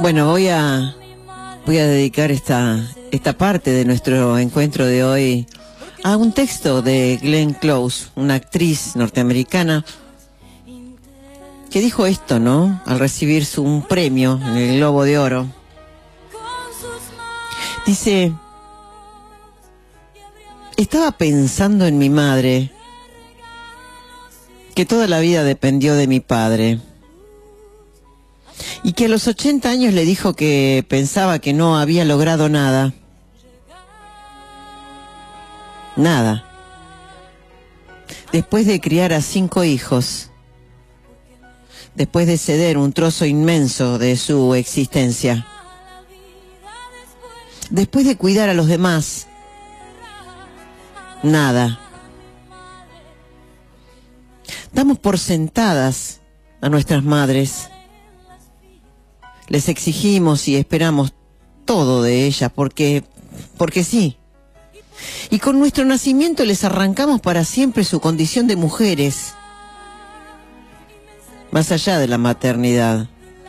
Bueno, voy a dedicar esta parte de nuestro encuentro de hoy a un texto de Glenn Close, una actriz norteamericana, que dijo esto, ¿no? Al recibir un premio en el Globo de Oro. Dice: estaba pensando en mi madre, que toda la vida dependió de mi padre, y que a los 80 años le dijo que pensaba que no había logrado nada. Nada. Después de criar a 5 hijos, después de ceder un trozo inmenso de su existencia, después de cuidar a los demás, nada. Damos por sentadas a nuestras madres. Les exigimos y esperamos todo de ellas porque sí. Y con nuestro nacimiento les arrancamos para siempre su condición de mujeres, más allá de la maternidad.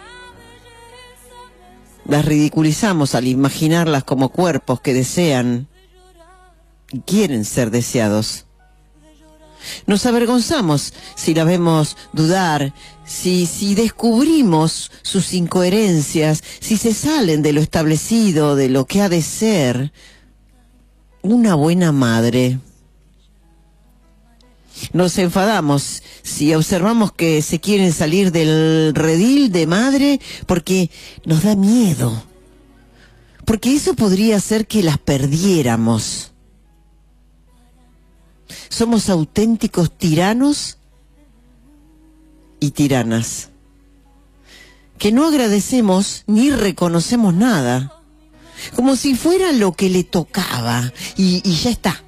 Las ridiculizamos al imaginarlas como cuerpos que desean y quieren ser deseados. Nos avergonzamos si la vemos dudar, si descubrimos sus incoherencias, si se salen de lo establecido, de lo que ha de ser una buena madre. Nos enfadamos si observamos que se quieren salir del redil de madre porque nos da miedo, porque eso podría hacer que las perdiéramos. Somos auténticos tiranos y tiranas, que no agradecemos ni reconocemos nada, como si fuera lo que le tocaba y ya está.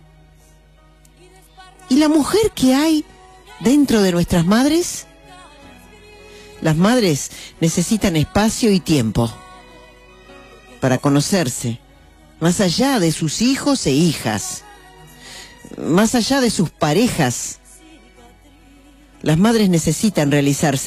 ¿Y la mujer que hay dentro de nuestras madres? Las madres necesitan espacio y tiempo para conocerse, más allá de sus hijos e hijas, más allá de sus parejas. Las madres necesitan realizarse